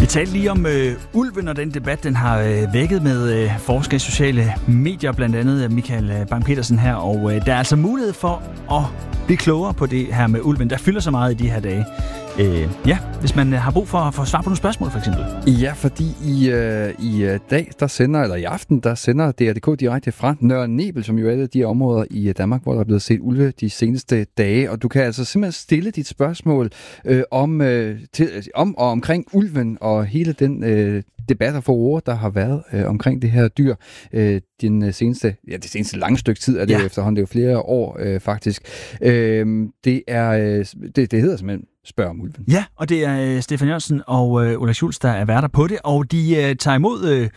talte lige om ulven og den debat, den har vækket med forskere i sociale medier, blandt andet Michael Bang-Petersen her, og der er altså mulighed for at blive klogere på det her med ulven, der fylder så meget i de her dage. Hvis man har brug for at få svar på nogle spørgsmål, for eksempel. Ja, fordi i dag, i aften, der sender DR.dk direkte fra Nørre Nebel, som jo er et af de områder i Danmark, hvor der er blevet set ulve de seneste dage. Og du kan altså simpelthen stille dit spørgsmål om og omkring ulven og hele den debat og forår, der har været omkring det her dyr det seneste lange stykke tid, er det jo efterhånden, det er jo flere år faktisk. Det hedder simpelthen Spørg om ulven. Ja, og det er Stefan Jørgensen og Ulrik Schultz, der er værter på det, og de tager imod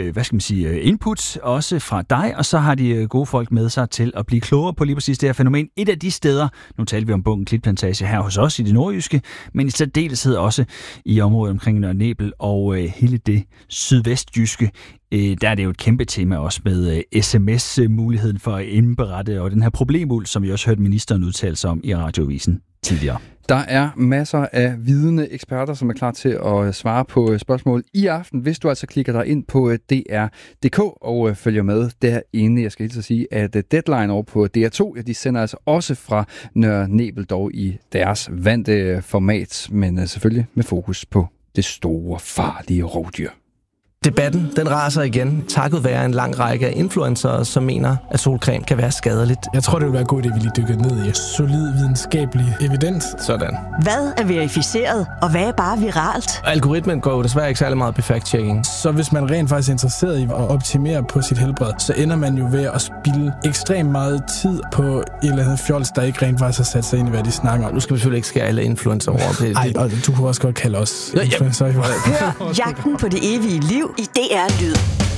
input også fra dig, og så har de gode folk med sig til at blive klogere på lige præcis det her fænomen. Et af de steder, nu taler vi om Bunken Klitplantage her hos os i det nordjyske, men i særdeleshed også i området omkring Nørre Nebel og hele det sydvestjyske. Der er det jo et kæmpe tema også med sms-muligheden for at indberette, og den her problemuld, som vi også hørte ministeren udtale sig om i Radioavisen tidligere. Der er masser af vidende eksperter, som er klar til at svare på spørgsmål i aften, hvis du altså klikker dig ind på DR.dk og følger med derinde. Jeg skal helt så sige, at Deadline over på DR2, de sender altså også fra Nørre Nebel, dog i deres vante format, men selvfølgelig med fokus på det store, farlige rovdyr. Debatten, den raser igen, takket være en lang række af influencere, som mener, at solcreme kan være skadeligt. Jeg tror, det vil være godt, at vi lige dykker ned i solid videnskabelig evidens. Sådan. Hvad er verificeret, og hvad er bare viralt? Algoritmen går jo desværre ikke særlig meget på fact-checking. Så hvis man rent faktisk er interesseret i at optimere på sit helbred, så ender man jo ved at spilde ekstremt meget tid på et eller andet fjols, der ikke rent faktisk har sat sig ind i, hvad de snakker om. Nu skal vi selvfølgelig ikke skære alle influencer over. Nej, og du kunne også godt kalde os influencer. Hør jagten på det evige liv i DR Lyd.